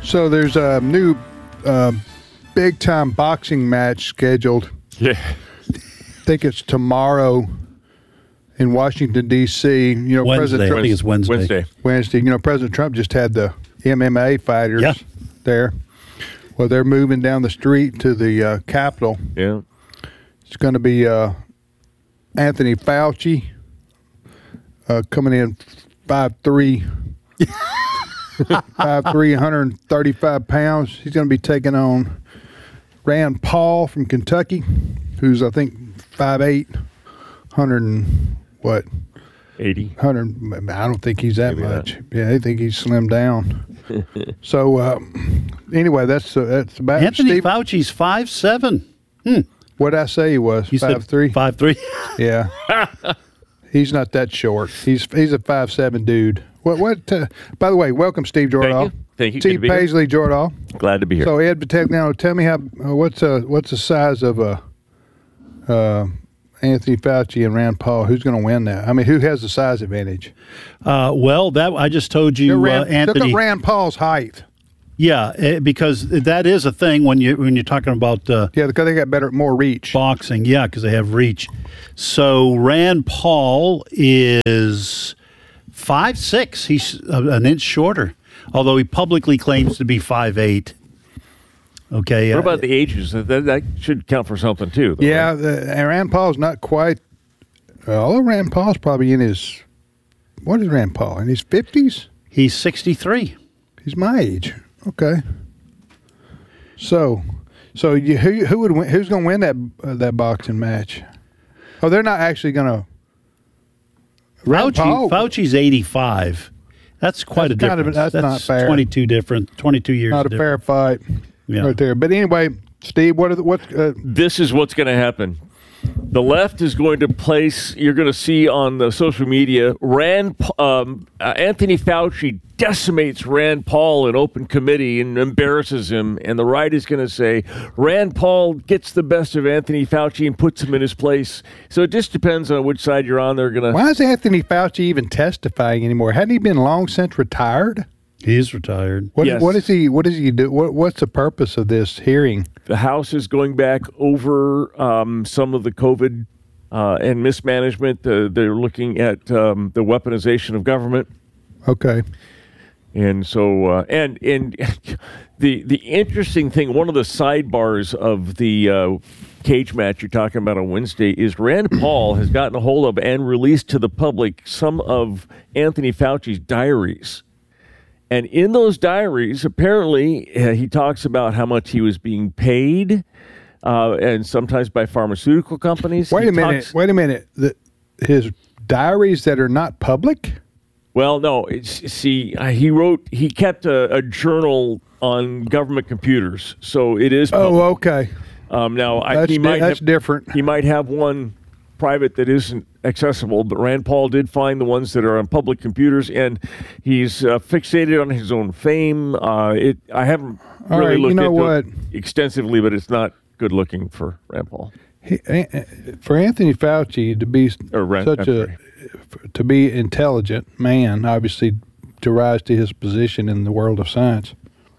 So there's a new big-time boxing match scheduled. Yeah. I think it's tomorrow in Washington, D.C. You know, Wednesday. I think it's Wednesday. Wednesday. You know, President Trump just had the MMA fighters there. Well, they're moving down the street to the Capitol. Yeah. It's going to be Anthony Fauci coming in 5'3", 135 pounds. He's going to be taking on Rand Paul from Kentucky, who's, I think, 5'8", 100 and what? 80. 100. I don't think he's that Maybe much. Yeah, I think he's slimmed down. So, anyway, that's about Anthony Steve, Fauci's 5'7". what did I say he was? 5'3"? 5'3". Yeah. He's not that short. He's a 5'7" dude. What? By the way, welcome, Steve Jordahl. Thank you. Steve Paisley Jordahl. Glad to be here. So Ed Vitagliano, tell me how what's the size of Anthony Fauci and Rand Paul? Who's going to win that? I mean, who has the size advantage? Well, that I just told you, Anthony. Look at Rand Paul's height. Yeah, because that is a thing when you're talking about because they got more reach. Boxing, yeah, because they have reach. So Rand Paul is 5'6". He's an inch shorter, although he publicly claims to be 5'8". Okay. What about the ages? That should count for something too. Though, yeah, right? Rand Paul's not quite. Although Rand Paul's probably in his. What is Rand Paul in his 50s? He's 63. He's my age. Okay. So who would win? Who's going to win that boxing match? Oh, they're not actually going to. Fauci's 85. That's quite a difference. That's not fair. 22 years. Not a fair fight. Yeah. Right there. But anyway, Steve, this is what's going to happen. The left is going to place. You're going to see on the social media. Anthony Fauci decimates Rand Paul in open committee and embarrasses him, and the right is going to say Rand Paul gets the best of Anthony Fauci and puts him in his place. So it just depends on which side you're on. They're going to. Why is Anthony Fauci even testifying anymore? Hadn't he been long since retired? He is retired. What does he do? What's the purpose of this hearing? The House is going back over some of the COVID and mismanagement. They're looking at the weaponization of government. Okay. And so, and the interesting thing, one of the sidebars of the cage match you're talking about on Wednesday is Rand Paul has gotten a hold of and released to the public some of Anthony Fauci's diaries. And in those diaries, apparently, he talks about how much he was being paid, and sometimes by pharmaceutical companies. Wait a minute. His diaries that are not public? Well, no. He kept a journal on government computers, so it is public. Oh, okay. Now, that's different. He might have one private that isn't accessible, but Rand Paul did find the ones that are on public computers, and he's fixated on his own fame. I haven't really looked into it extensively, but it's not good looking for Rand Paul. For Anthony Fauci to be intelligent man, obviously to rise to his position in the world of science.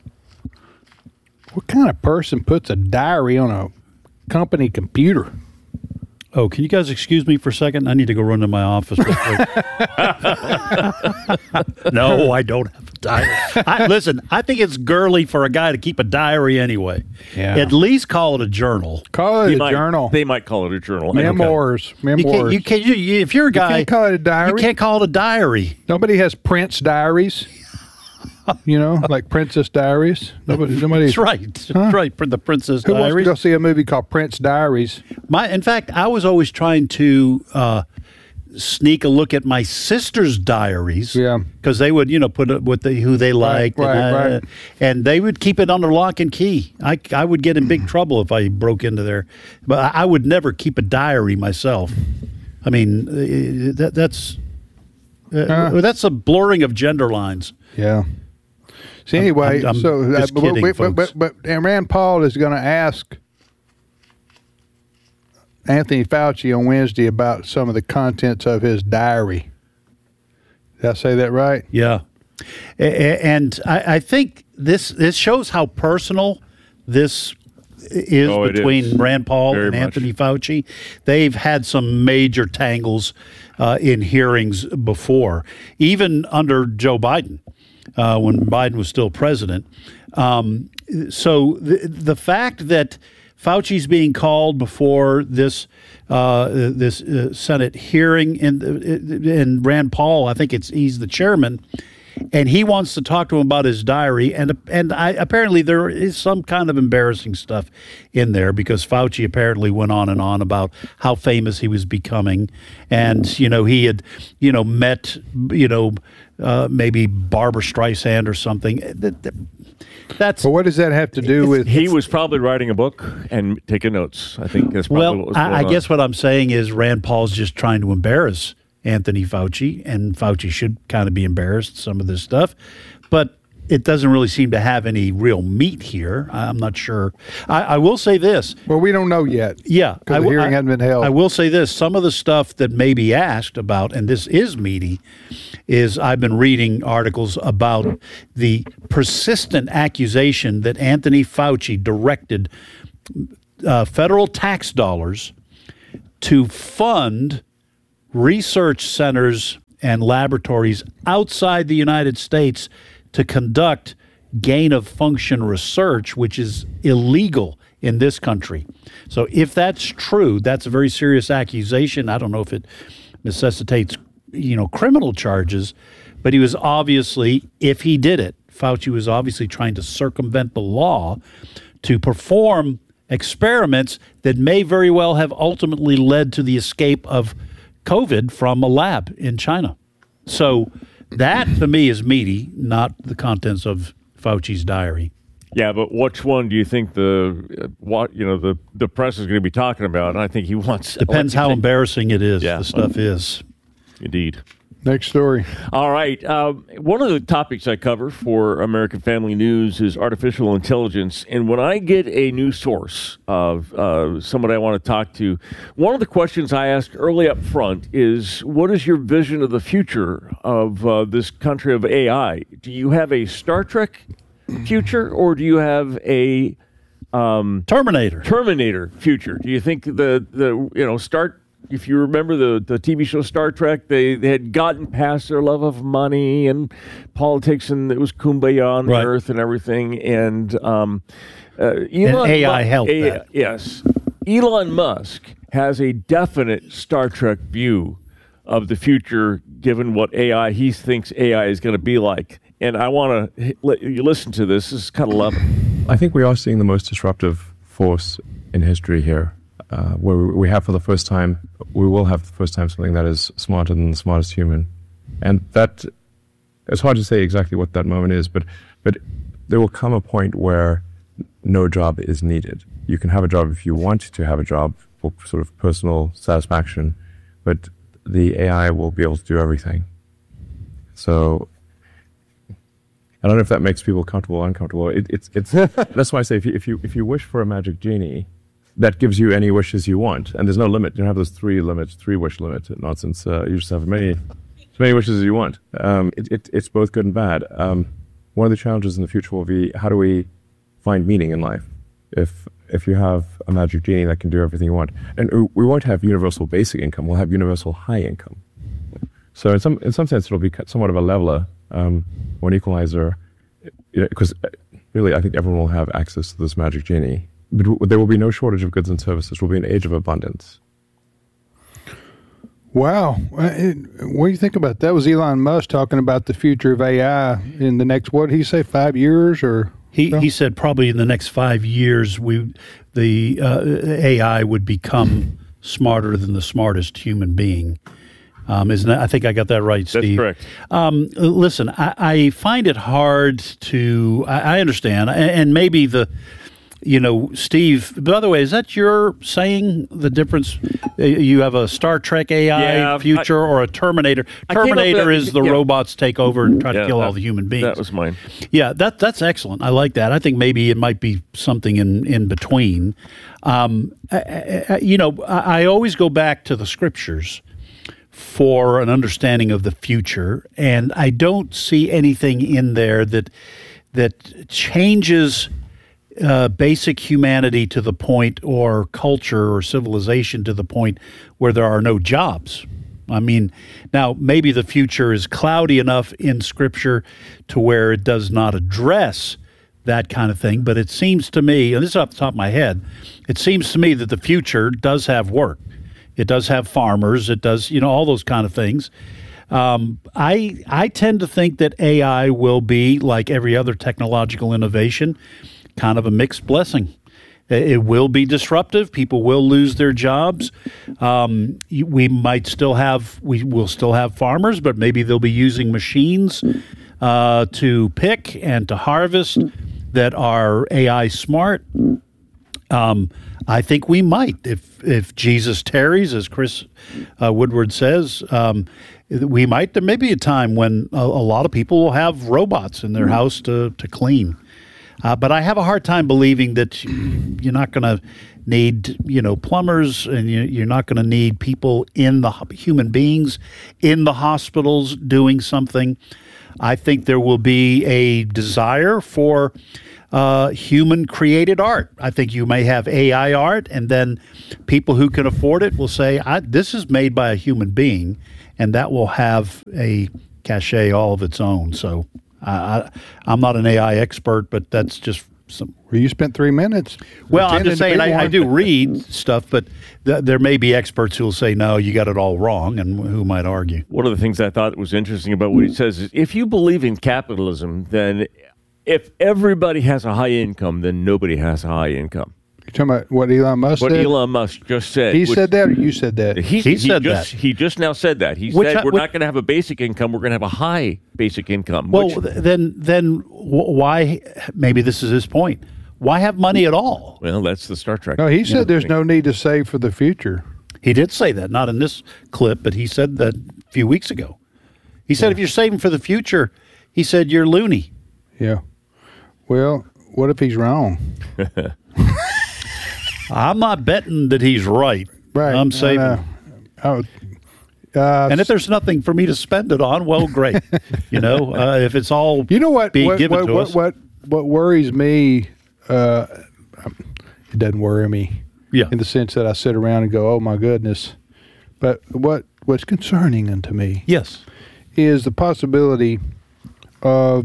What kind of person puts a diary on a company computer? Oh, can you guys excuse me for a second? I need to go run to my office real quick. No, I don't have a diary. Listen, I think it's girly for a guy to keep a diary anyway. Yeah. At least call it a journal. Call it a journal. They might call it a journal. Memoirs. If you're a guy, you can't call it a diary. You can't call it a diary. Nobody has Prince diaries. Like Princess Diaries. Nobody. That's right. Huh? That's right. The Princess Who Diaries. wants to go see a movie called Prince Diaries? In fact, I was always trying to sneak a look at my sister's diaries. Yeah. Because they would, put it with who they liked. Right. And they would keep it under lock and key. I would get in big trouble if I broke into there. But I would never keep a diary myself. I mean, that's a blurring of gender lines. Yeah. So anyway, I'm just kidding, folks. But Rand Paul is going to ask Anthony Fauci on Wednesday about some of the contents of his diary. Did I say that right? Yeah. And I think this shows how personal this is between Rand Paul and Anthony Fauci. They've had some major tangles in hearings before, even under Joe Biden, when Biden was still president. So the fact that Fauci's being called before this Senate hearing, and Rand Paul, I think he's the chairman, and he wants to talk to him about his diary, and apparently there is some kind of embarrassing stuff in there, because Fauci apparently went on and on about how famous he was becoming, and he had met maybe Barbara Streisand or something. That's But what does that have to do with? He was probably writing a book and taking notes. I think that's probably what was going on. I guess what I'm saying is Rand Paul's just trying to embarrass Anthony Fauci, and Fauci should kind of be embarrassed some of this stuff, but it doesn't really seem to have any real meat here. I'm not sure. I will say this. Well, we don't know yet. Yeah. Because the hearing hasn't been held. I will say this. Some of the stuff that may be asked about, and this is meaty, is I've been reading articles about the persistent accusation that Anthony Fauci directed federal tax dollars to fund research centers and laboratories outside the United States to conduct gain-of-function research, which is illegal in this country. So if that's true, that's a very serious accusation. I don't know if it necessitates, criminal charges, but he was obviously, if he did it, Fauci was obviously trying to circumvent the law to perform experiments that may very well have ultimately led to the escape of COVID from a lab in China. So that, to me, is meaty, not the contents of Fauci's diary. Yeah, but which one do you think the press is going to be talking about? And I think he wants. Depends how embarrassing it is. Yeah, the stuff is. Indeed. Next story. All right. One of the topics I cover for American Family News is artificial intelligence. And when I get a new source of someone I want to talk to, one of the questions I ask early up front is, what is your vision of the future of this country of AI? Do you have a Star Trek future, or do you have a Terminator future? Do you think if you remember the TV show Star Trek, they had gotten past their love of money and politics, and it was kumbaya on the earth and everything. And AI helped that. Yes. Elon Musk has a definite Star Trek view of the future, given what he thinks AI is going to be like. And I want to let you listen to this. This is kind of love. I think we are seeing the most disruptive force in history here. Where we have we will have for the first time something that is smarter than the smartest human. And that, it's hard to say exactly what that moment is, but there will come a point where no job is needed. You can have a job if you want to have a job for sort of personal satisfaction, but the AI will be able to do everything. So I don't know if that makes people comfortable or uncomfortable. It's that's why I say if you wish for a magic genie, that gives you any wishes you want, and there's no limit. You don't have those three wish limit nonsense. You just have as many wishes as you want. It's both good and bad. One of the challenges in the future will be, how do we find meaning in life? If you have a magic genie that can do everything you want, and we won't have universal basic income, we'll have universal high income. So in some sense, it'll be somewhat of a leveler, or an equalizer, because really, I think everyone will have access to this magic genie. But there will be no shortage of goods and services. We'll be an age of abundance. Wow. What do you think about that? That was Elon Musk talking about the future of AI in the next, what did he say, 5 years? Or He said probably in the next 5 years, the AI would become smarter than the smartest human being. Isn't that, I think I got that right, Steve. That's correct. Listen, I find it hard to, I understand, and maybe Steve, by the way, is that your saying the difference? You have a Star Trek AI future or a Terminator? Terminator is the robots take over and try to kill all the human beings. That was mine. Yeah, that's excellent. I like that. I think maybe it might be something in between. I always go back to the scriptures for an understanding of the future, and I don't see anything in there that changes basic humanity to the point, or culture or civilization to the point where there are no jobs. I mean, now maybe the future is cloudy enough in Scripture to where it does not address that kind of thing, but it seems to me, and this is off the top of my head, it seems to me that the future does have work. It does have farmers. It does, all those kind of things. I tend to think that AI will be, like every other technological innovation, kind of a mixed blessing. It will be disruptive. People will lose their jobs. We will still have farmers, but maybe they'll be using machines to pick and to harvest that are AI smart. I think we might, if Jesus tarries, as Chris Woodward says, we might. There may be a time when a lot of people will have robots in their house to clean. But I have a hard time believing that you're not going to need, plumbers, and you're not going to need people human beings in the hospitals doing something. I think there will be a desire for human-created art. I think you may have AI art, and then people who can afford it will say, this is made by a human being, and that will have a cachet all of its own. So I'm not an AI expert, but that's just some. Well, you spent 3 minutes. Well, I'm just saying I do read stuff, but there may be experts who will say, no, you got it all wrong, and who might argue. One of the things I thought was interesting about what he says is, if you believe in capitalism, then if everybody has a high income, then nobody has a high income. You're talking about what Elon Musk said? What Elon Musk just said. He said that, or you said that? He said that. He just now said that. He said we're not going to have a basic income. We're going to have a high basic income. Well, then why? Maybe this is his point. Why have money at all? Well, that's the Star Trek. No, he said there's no need to save for the future. He did say that, not in this clip, but he said that a few weeks ago. He said if you're saving for the future, he said you're loony. Yeah. Well, what if he's wrong? I'm not betting that he's right. Right. I'm saving. And if there's nothing for me to spend it on, well, great. If it's all being given to us. What worries me, it doesn't worry me. Yeah. In the sense that I sit around and go, oh, my goodness. But what's concerning unto me yes, is the possibility of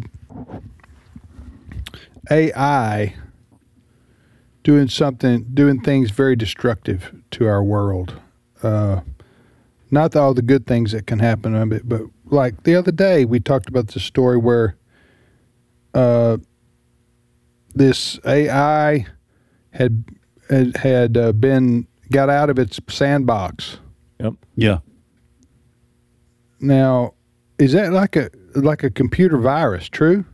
AI doing things very destructive to our world. Not all the good things that can happen of it, but like the other day we talked about the story where this AI had got out of its sandbox. Yep. Yeah. Now, is that like a computer virus? True.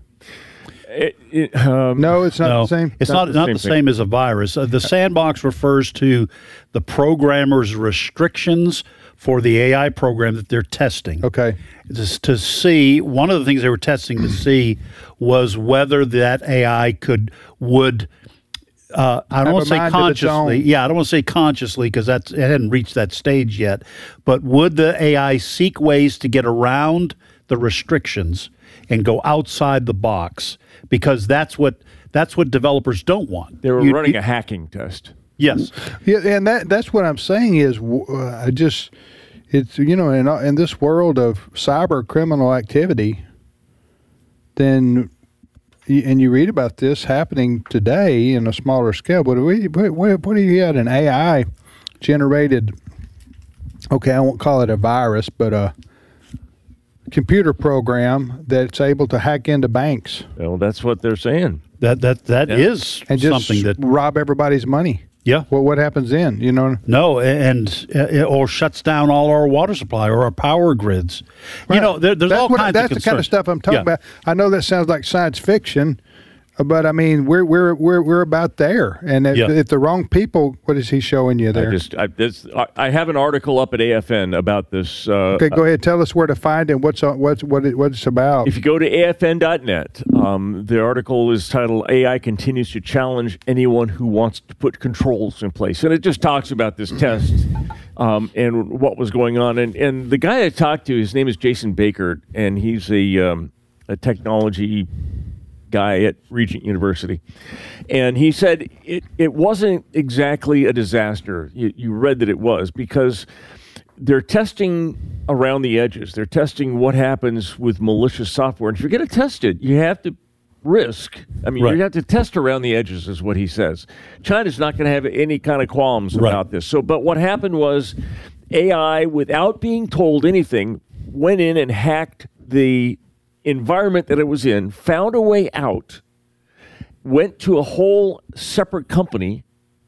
No, it's not the same. It's not the same as a virus. The sandbox refers to the programmer's restrictions for the AI program that they're testing. Okay. To see, one of the things they were testing to see was whether that AI would. I don't want to say consciously. Yeah, I don't want to say consciously because it hadn't reached that stage yet. But would the AI seek ways to get around the restrictions and go outside the box? Because that's what developers don't want. They were running a hacking test. Yes. Yeah, and that's what I'm saying is it's in this world of cyber criminal activity, then. And you read about this happening today in a smaller scale. What do you got? An AI generated? Okay, I won't call it a virus, but a computer program that's able to hack into banks. Well, that's what they're saying. That is and just something that rob everybody's money. Yeah. Well, what happens then? No, or shuts down all our water supply or our power grids. Right. There's all kinds of That's the kind of stuff I'm talking about. I know that sounds like science fiction, but I mean we're about there. And if the wrong people, what is he showing you there? I have an article up at AFN about this. Okay, go ahead. Tell us where to find it. What it's about. If you go to afn.net, the article is titled "AI Continues to Challenge Anyone Who Wants to Put Controls in Place," and it just talks about this test and what was going on. And the guy I talked to, his name is Jason Baker, and he's a technology guy at Regent University. And he said it wasn't exactly a disaster. You read that it was, because they're testing around the edges. They're testing what happens with malicious software. And if you're going to test it, you have to risk. I mean, Right. you have to test around the edges, is what he says. China's not going to have any kind of qualms Right. about this. So, but what happened was AI, without being told anything, went in and hacked the environment that it was in, found a way out, went to a whole separate company,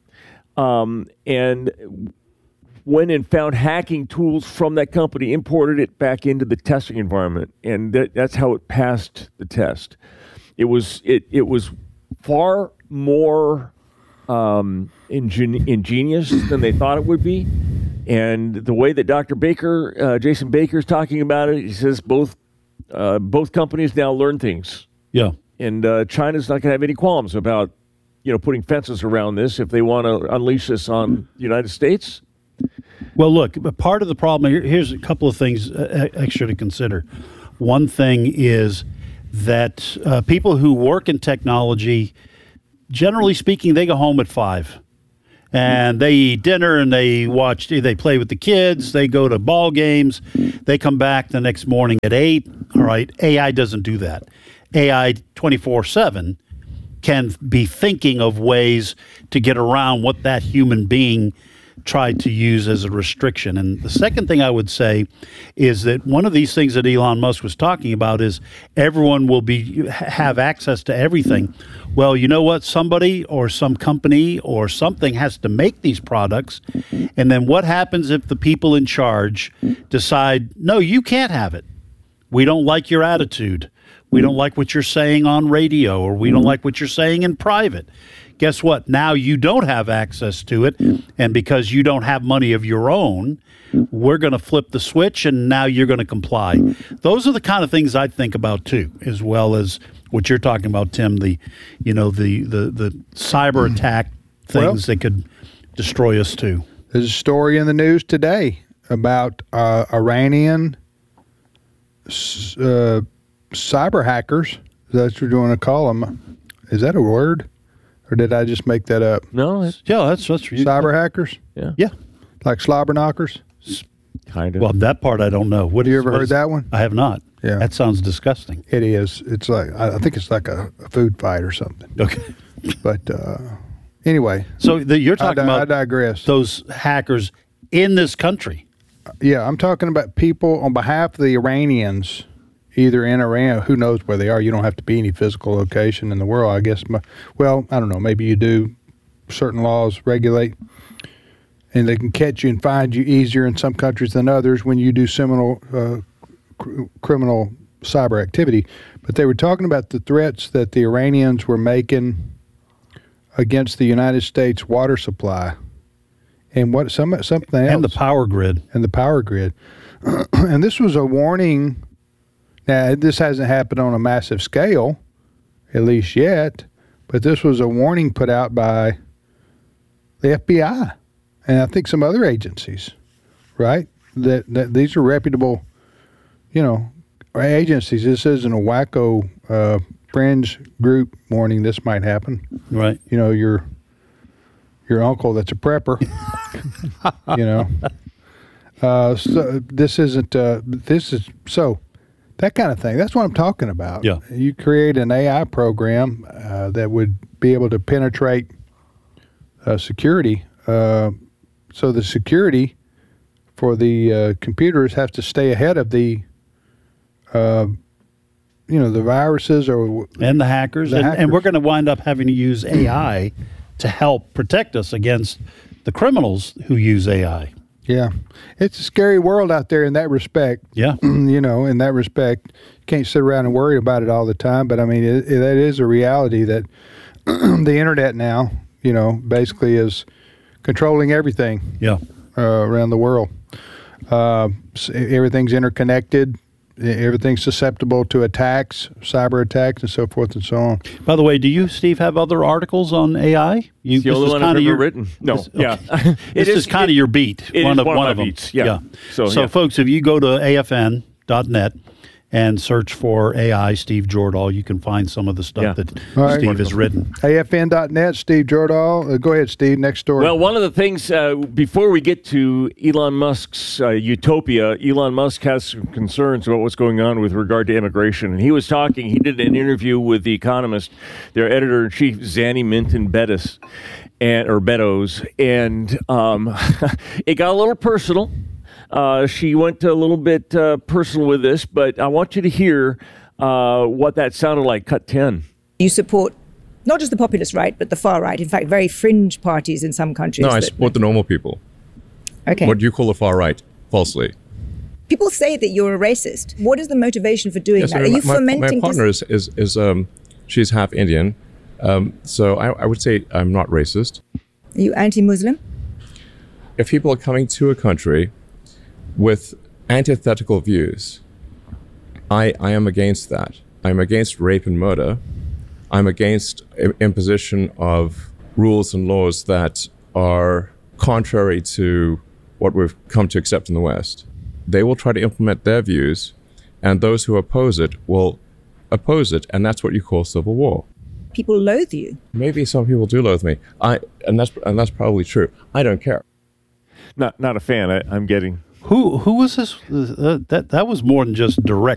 and went and found hacking tools from that company, imported it back into the testing environment, and that's how it passed the test. It was far more ingenious than they thought it would be, and the way that Dr. Baker, Jason Baker, is talking about it, he says both companies now learn things, Yeah. and China's not going to have any qualms about putting fences around this if they want to unleash this on the United States. Well, look, part of the problem here's a couple of things extra to consider. One thing is that people who work in technology, generally speaking, they go home at 5. And they eat dinner and they play with the kids, they go to ball games, they come back the next morning at 8. All right, AI doesn't do that. AI 24/7 can be thinking of ways to get around what that human being tried to use as a restriction. And the second thing I would say is that one of these things that Elon Musk was talking about is everyone will have access to everything. Well, you know what? Somebody or some company or something has to make these products. And then what happens if the people in charge decide, no, you can't have it. We don't like your attitude. We don't like what you're saying on radio, or we don't like what you're saying in private. Guess what? Now you don't have access to it, and because you don't have money of your own, we're going to flip the switch, and now you're going to comply. Those are the kind of things I think about too, as well as what you're talking about, Tim. The cyber attack things that could destroy us too. There's a story in the news today about Iranian cyber hackers. That's what you want to call them. Is that a word? Or did I just make that up? No, That's for you. Cyber hackers? Yeah. Like slobber knockers? kind of. Well, that part I don't know. Have you ever heard that one? I have not. Yeah. That sounds disgusting. It is. It's like, I think it's like a food fight or something. Okay. But anyway. So you're talking I about digress. those hackers in this country. Yeah, I'm talking about people on behalf of the Iranians, either in Iran, who knows where they are. You don't have to be any physical location in the world, I guess. Well, I don't know. Maybe you do. Certain laws regulate, and they can catch you and find you easier in some countries than others when you do similar criminal cyber activity. But they were talking about the threats that the Iranians were making against the United States water supply. And something else. And the power grid. And the power grid. And this was a warning. Now, this hasn't happened on a massive scale, at least yet, but this was a warning put out by the FBI and I think some other agencies, right? That these are reputable, agencies. This isn't a wacko fringe group warning this might happen. Right. Your uncle that's a prepper, so this isn't, so that kind of thing. That's what I'm talking about. Yeah. You create an AI program that would be able to penetrate security. So the security for the computers have to stay ahead of the viruses and the hackers. And we're going to wind up having to use AI to help protect us against the criminals who use AI. Yeah. It's a scary world out there in that respect. Yeah. In that respect, you can't sit around and worry about it all the time. But I mean, that is a reality that the internet now, basically is controlling everything. Yeah. Around the world. So everything's interconnected. everything's susceptible to attacks, cyber attacks, and so forth and so on. By the way, do you, Steve, have other articles on AI? It's the only one I've ever written. No, This is kind of your beat. One of them. beats. Yeah. So, folks, if you go to afn.net and search for AI Steve Jordahl, you can find some of the stuff that Steve has written. AFN.net, Steve Jordahl. Go ahead, Steve. Next story. Well, one of the things, before we get to Elon Musk's utopia, Elon Musk has some concerns about what's going on with regard to immigration. And he did an interview with The Economist, their editor-in-chief, Zanny Minton Beddoes, and it got a little personal. She went a little bit personal with this, but I want you to hear what that sounded like. Cut 10. You support not just the populist right, but the far right. In fact, very fringe parties in some countries. No, I support the normal people. Okay. What do you call the far right? Falsely. People say that you're a racist. What is the motivation for doing that? Are you fomenting? My partner is she's half Indian, so I would say I'm not racist. Are you anti-Muslim? If people are coming to a country with antithetical views, I am against that. I'm against rape and murder. I'm against imposition of rules and laws that are contrary to what we've come to accept in the West. They will try to implement their views, and those who oppose it will oppose it, and that's what you call civil war. People loathe you. Maybe some people do loathe me. And that's probably true. I don't care. Not a fan. I'm getting. Who was this? That was more than just direct